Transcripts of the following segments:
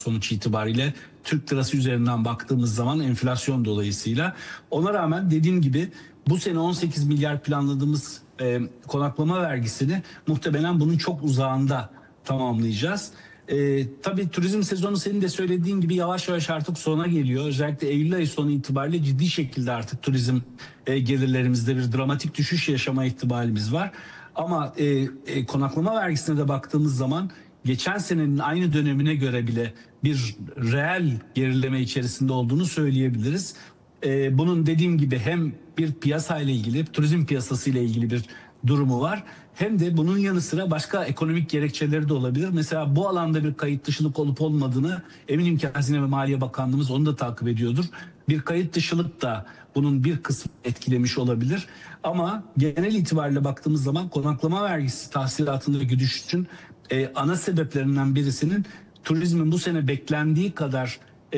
sonuç itibariyle Türk lirası üzerinden baktığımız zaman enflasyon dolayısıyla. Ona rağmen dediğim gibi bu sene 18 milyar planladığımız konaklama vergisini muhtemelen bunun çok uzağında tamamlayacağız. Tabii turizm sezonu senin de söylediğin gibi yavaş yavaş artık sona geliyor. Özellikle Eylül ayı sonu itibariyle ciddi şekilde artık turizm gelirlerimizde bir dramatik düşüş yaşama ihtimalimiz var. Ama konaklama vergisine de baktığımız zaman geçen senenin aynı dönemine göre bile bir reel gerileme içerisinde olduğunu söyleyebiliriz. Bunun dediğim gibi hem bir piyasa ile ilgili, turizm piyasası ile ilgili bir durumu var. Hem de bunun yanı sıra başka ekonomik gerekçeleri de olabilir. Mesela bu alanda bir kayıt dışılık olup olmadığını eminim ki Hazine ve Maliye Bakanlığımız onu da takip ediyordur. Bir kayıt dışılık da bunun bir kısmı etkilemiş olabilir. Ama genel itibariyle baktığımız zaman konaklama vergisi tahsilatındaki düşüşün ana sebeplerinden birisinin turizmin bu sene beklendiği kadar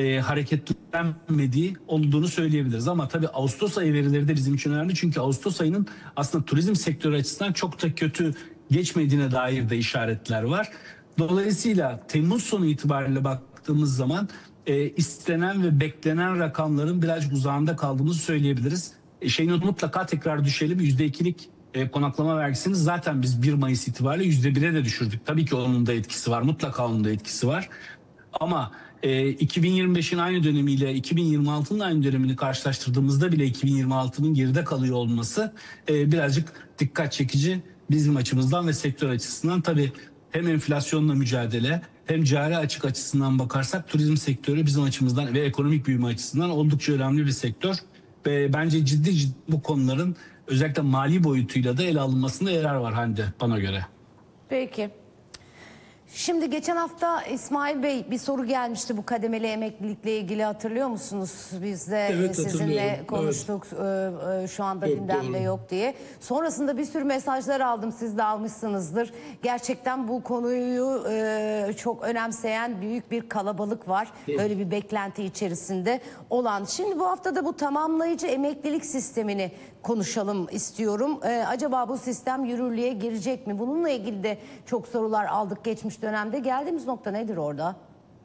hareketlenmediği olduğunu söyleyebiliriz. Ama tabii Ağustos ayı verileri de bizim için önemli. Çünkü Ağustos ayının aslında turizm sektörü açısından çok da kötü geçmediğine dair de işaretler var. Dolayısıyla Temmuz sonu itibariyle baktığımız zaman istenen ve beklenen rakamların birazcık uzağında kaldığımızı söyleyebiliriz. Mutlaka tekrar düşelim. %2'lik konaklama vergisini zaten biz 1 Mayıs itibariyle %1'e de düşürdük. Tabii ki onun da etkisi var. Mutlaka onun da etkisi var. Ama 2025'in aynı dönemiyle 2026'nın aynı dönemini karşılaştırdığımızda bile 2026'nın geride kalıyor olması birazcık dikkat çekici bizim açımızdan ve sektör açısından. Tabii hem enflasyonla mücadele hem cari açık açısından bakarsak turizm sektörü bizim açımızdan ve ekonomik büyüme açısından oldukça önemli bir sektör. Ve bence ciddi bu konuların özellikle mali boyutuyla da ele alınmasında yarar var Hande bana göre. Peki. Şimdi geçen hafta İsmail Bey bir soru gelmişti bu kademeli emeklilikle ilgili, hatırlıyor musunuz? Biz de sizinle konuştuk, şu anda gündemde yok diye. Sonrasında bir sürü mesajlar aldım, siz de almışsınızdır. Gerçekten bu konuyu çok önemseyen büyük bir kalabalık var. Böyle bir beklenti içerisinde olan. Şimdi bu hafta da bu tamamlayıcı emeklilik sistemini konuşalım istiyorum. Acaba bu sistem yürürlüğe girecek mi? Bununla ilgili de çok sorular aldık geçmiş dönemde. Geldiğimiz nokta nedir orada?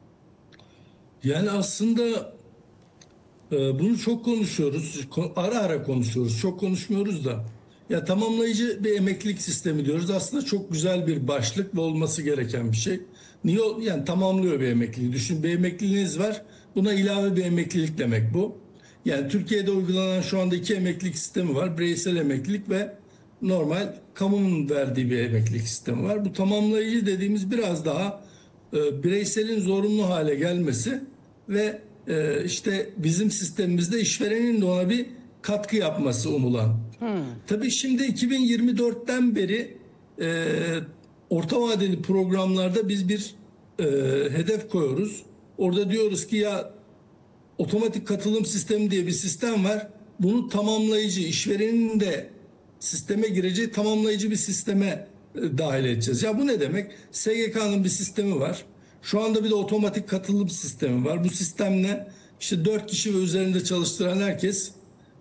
Yani aslında bunu çok konuşuyoruz. Ara ara konuşuyoruz. Çok konuşmuyoruz da. Ya tamamlayıcı bir emeklilik sistemi diyoruz. Aslında çok güzel bir başlık ve olması gereken bir şey. Niye? Yani tamamlıyor bir emekliliği. Düşün, bir emekliliğiniz var. Buna ilave bir emeklilik demek bu. Yani Türkiye'de uygulanan şu anda 2 emeklilik sistemi var. Bireysel emeklilik ve normal kamunun verdiği bir emeklilik sistemi var. Bu tamamlayıcı dediğimiz biraz daha bireyselin zorunlu hale gelmesi ve işte bizim sistemimizde işverenin de ona bir katkı yapması umulan. Tabii şimdi 2024'ten beri orta vadeli programlarda biz bir hedef koyuyoruz. Orada diyoruz ki ya otomatik katılım sistemi diye bir sistem var. Bunu tamamlayıcı, işverenin de sisteme gireceği tamamlayıcı bir sisteme dahil edeceğiz. Ya bu ne demek? SGK'nın bir sistemi var. Şu anda bir de otomatik katılım sistemi var. Bu sistemle işte 4 kişi ve üzerinde çalıştıran herkes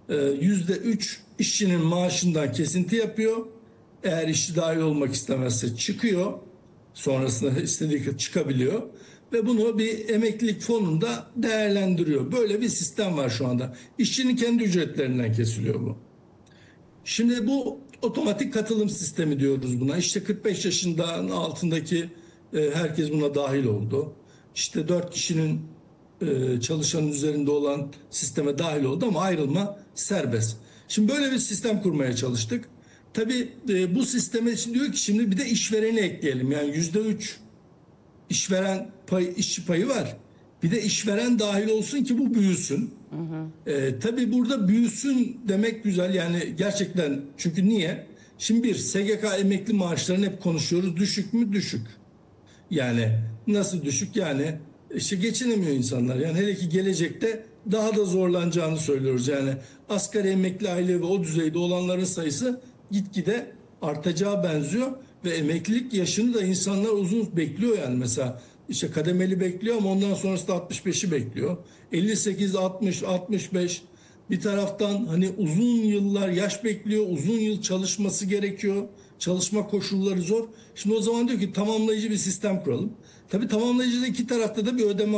%3 işçinin maaşından kesinti yapıyor. Eğer işçi dahil olmak istemezse çıkıyor. Sonrasında istediği kadar çıkabiliyor. Ve bunu bir emeklilik fonunda değerlendiriyor. Böyle bir sistem var şu anda. İşçinin kendi ücretlerinden kesiliyor bu. Şimdi bu otomatik katılım sistemi diyoruz buna. İşte 45 yaşından altındaki herkes buna dahil oldu. İşte 4 kişinin çalışanın üzerinde olan sisteme dahil oldu ama ayrılma serbest. Şimdi böyle bir sistem kurmaya çalıştık. Tabii bu sisteme için diyor ki şimdi bir de işvereni ekleyelim. Yani %3 işveren işçi payı var. Bir de işveren dahil olsun ki bu büyüsün. Tabii burada büyüsün demek güzel. Yani gerçekten, çünkü niye? Şimdi bir SGK emekli maaşlarını hep konuşuyoruz. Düşük mü? Düşük. Yani nasıl düşük? Yani işte geçinemiyor insanlar. Yani hele ki gelecekte daha da zorlanacağını söylüyoruz. Yani asgari emekli aile ve o düzeyde olanların sayısı gitgide artacağı benziyor. Ve emeklilik yaşını da insanlar uzun bekliyor yani. Mesela işte kademeli bekliyor ama ondan sonrası da 65'i bekliyor. 58, 60, 65. Bir taraftan hani uzun yıllar yaş bekliyor, uzun yıl çalışması gerekiyor. Çalışma koşulları zor. Şimdi o zaman diyor ki tamamlayıcı bir sistem kuralım. Tabii tamamlayıcıda iki tarafta da bir ödeme